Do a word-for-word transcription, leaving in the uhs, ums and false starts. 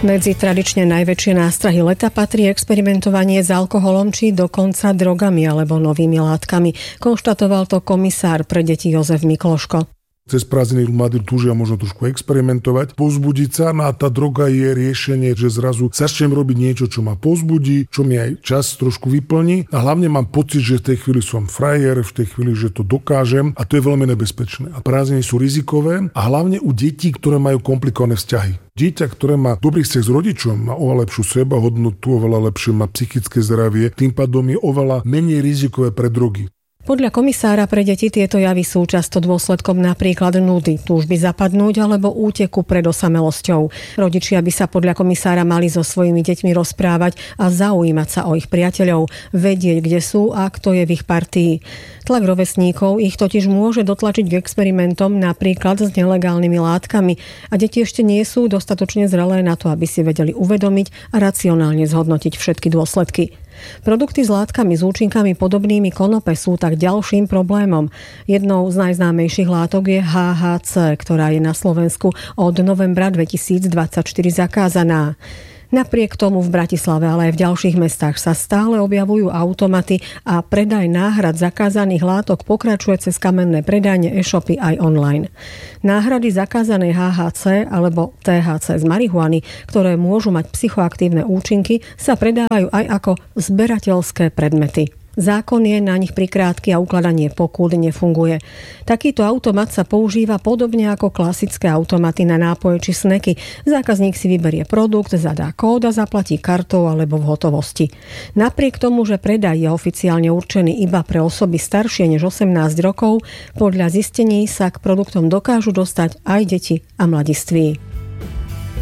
Medzi tradične najväčšie nástrahy leta patrí experimentovanie s alkoholom či dokonca drogami alebo novými látkami. Konštatoval to komisár pre deti Jozef Mikloško. Cez prázdniny mladí túžia možno trošku experimentovať, povzbudiť sa, no a tá droga je riešenie, že zrazu začnem robiť niečo, čo ma povzbudí, čo mi aj čas trošku vyplní a hlavne mám pocit, že v tej chvíli som frajer, v tej chvíli, že to dokážem a to je veľmi nebezpečné. A prázdniny sú rizikové a hlavne u detí, ktoré majú komplikované vzťahy. Dieťa, ktoré má dobrý vzťah s rodičom, má oveľa lepšiu sebahodnotu, oveľa lepšie má psychické zdravie, tým pádom je oveľa menej rizikové pre drogy. Podľa komisára pre deti tieto javy sú často dôsledkom napríklad nudy, túžby zapadnúť alebo úteku pred osamelosťou. Rodičia by sa podľa komisára mali so svojimi deťmi rozprávať a zaujímať sa o ich priateľov, vedieť, kde sú a kto je v ich partii. Tlak rovesníkov ich totiž môže dotlačiť k experimentom napríklad s nelegálnymi látkami a deti ešte nie sú dostatočne zrelé na to, aby si vedeli uvedomiť a racionálne zhodnotiť všetky dôsledky. Produkty s látkami s účinkami podobnými konope sú tak ďalším problémom. Jednou z najznámejších látok je há há cé, ktorá je na Slovensku od novembra dvetisícdvadsaťštyri zakázaná. Napriek tomu v Bratislave, ale aj v ďalších mestách sa stále objavujú automaty a predaj náhrad zakázaných látok pokračuje cez kamenné predajne e-shopy aj online. Náhrady zakázanej há há cé alebo té há cé z marihuany, ktoré môžu mať psychoaktívne účinky, sa predávajú aj ako zberateľské predmety. Zákon je na nich prikrátky a ukladanie pokút nefunguje. Takýto automat sa používa podobne ako klasické automaty na nápoje či sneky. Zákazník si vyberie produkt, zadá kód a zaplatí kartou alebo v hotovosti. Napriek tomu, že predaj je oficiálne určený iba pre osoby staršie než osemnásť rokov, podľa zistení sa k produktom dokážu dostať aj deti a mladiství.